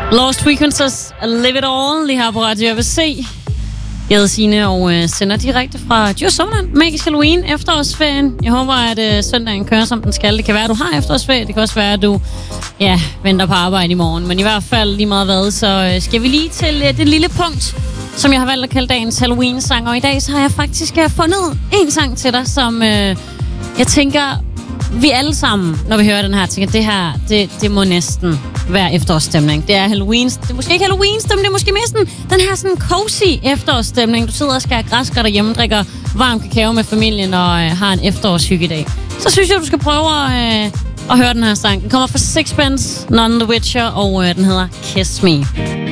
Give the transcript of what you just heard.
Lost Frequencies, Live It All, lige her på Radio ABC. Jeg hedder Signe og sender direkte fra Djursland, Magisk Halloween, efterårsferien. Jeg håber, at søndagen kører, som den skal. Det kan være, at du har efterårsferie. Det kan også være, at du venter på arbejde i morgen. Men i hvert fald lige meget hvad, så skal vi lige til det lille punkt, som jeg har valgt at kalde dagens Halloween-sang. Og i dag så har jeg faktisk fundet en sang til dig, som jeg tænker, vi alle sammen, når vi hører den her, tænker, det her, det må næsten være efterårsstemning. Det er Halloween. Det er måske ikke Halloween-stemning, det er måske mere sådan, den her sådan cozy efterårsstemning. Du sidder og skal have græskar derhjemme, drikker varm kakao med familien og har en efterårshyggedag. Så synes jeg, du skal prøve at høre den her sang. Den kommer fra Sixpence, None the Witcher, og den hedder Kiss Me.